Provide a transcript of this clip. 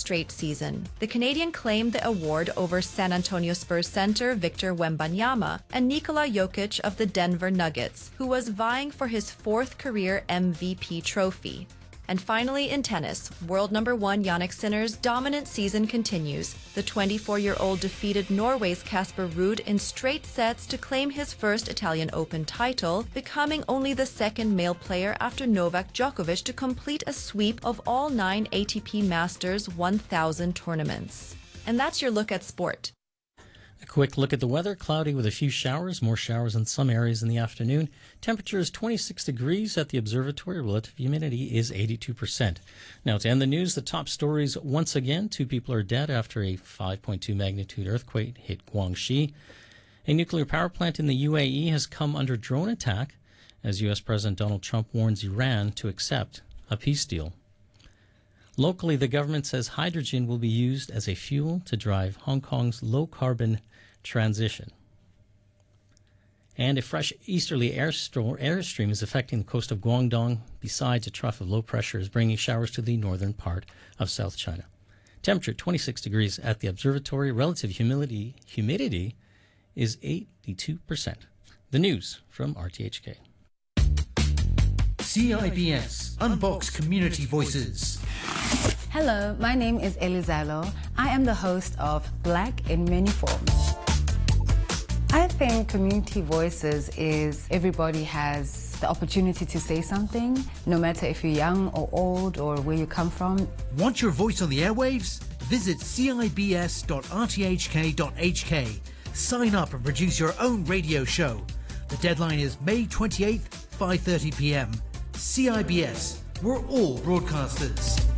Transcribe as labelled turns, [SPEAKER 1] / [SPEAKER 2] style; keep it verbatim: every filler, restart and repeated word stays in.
[SPEAKER 1] straight season. The Canadian claimed the award over San Antonio Spurs center Victor Wembanyama and Nikola Jokic of the Denver Nuggets, who was vying for his fourth career M V P trophy. And finally, in tennis, world number one Jannik Sinner's dominant season continues. The twenty-four-year-old defeated Norway's Casper Ruud in straight sets to claim his first Italian Open title, becoming only the second male player after Novak Djokovic to complete a sweep of all nine A T P Masters one thousand tournaments. And that's your look at sport.
[SPEAKER 2] A quick look at the weather. Cloudy with a few showers, more showers in some areas in the afternoon. Temperature is twenty-six degrees at the observatory. Relative humidity is eighty-two percent. Now to end the news, the top stories once again. Two people are dead after a five point two magnitude earthquake hit Guangxi. A nuclear power plant in the U A E has come under drone attack as U S President Donald Trump warns Iran to accept a peace deal. Locally, the government says hydrogen will be used as a fuel to drive Hong Kong's low-carbon transition. And a fresh easterly airstream is affecting the coast of Guangdong. Besides, a trough of low pressure is bringing showers to the northern part of South China. Temperature twenty-six degrees at the observatory. Relative humidity, humidity is eighty-two percent. The news from R T H K.
[SPEAKER 3] C I B S Unbox Community Voices.
[SPEAKER 4] Hello, my name is Elizalo. I am the host of Black in Many Forms. I think Community Voices is everybody has the opportunity to say something, no matter if you're young or old or where you come from.
[SPEAKER 3] Want your voice on the airwaves? Visit C I B S dot R T H K dot H K. Sign up and produce your own radio show. The deadline is May twenty-eighth, five thirty p m. C I B S, we're all broadcasters.